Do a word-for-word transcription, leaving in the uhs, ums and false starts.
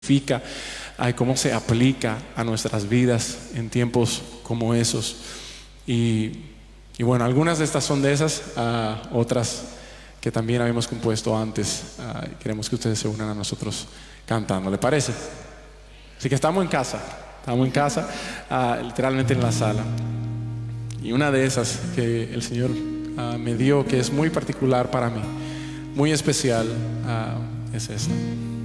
significa, ay, cómo se aplica a nuestras vidas en tiempos como esos. Y, y bueno, algunas de estas son de esas, uh, otras que también habíamos compuesto antes. Uh, queremos que ustedes se unan a nosotros cantando, ¿le parece? Así que estamos en casa, estamos en casa, uh, literalmente en la sala. Y una de esas que el Señor uh, me dio, que es muy particular para mí, muy especial, uh, es esta.